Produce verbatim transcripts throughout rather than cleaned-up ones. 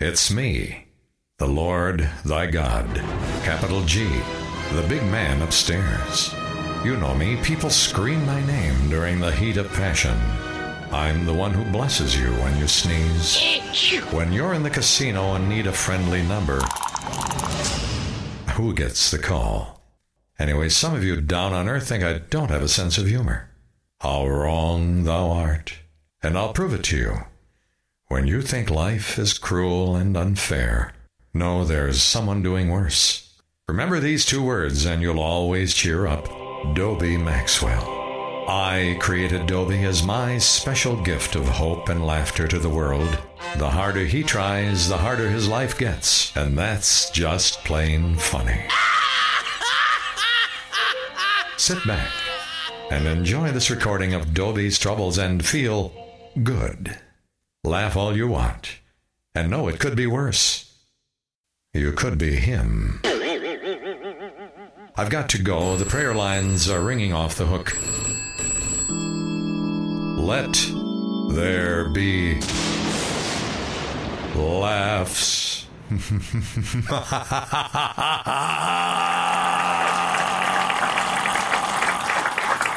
It's me, the Lord thy God, capital G, the big man upstairs. You know me, people scream my name during the heat of passion. I'm the one who blesses you when you sneeze. When you're in the casino and need a friendly number, who gets the call? Anyway, some of you down on earth think I don't have a sense of humor. How wrong thou art, and I'll prove it to you. When you think life is cruel and unfair, know there's someone doing worse. Remember these two words and you'll always cheer up. Dobie Maxwell. I created Dobie as my special gift of hope and laughter to the world. The harder he tries, the harder his life gets. And that's just plain funny. Sit back and enjoy this recording of Dobie's troubles and feel good. Laugh all you want. And know it could be worse. You could be him. I've got to go. The prayer lines are ringing off the hook. Let there be laughs.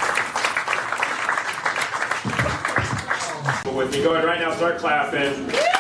With me, go ahead right now, start clapping.